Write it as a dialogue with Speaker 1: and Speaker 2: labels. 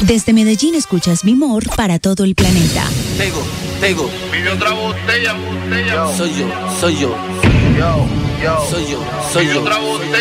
Speaker 1: Desde Medellín escuchas Mi Mor para todo el planeta.
Speaker 2: Tego.
Speaker 3: Pide otra botella.
Speaker 2: Soy yo.
Speaker 3: Yo.
Speaker 2: Soy yo.
Speaker 3: Pide otra botella.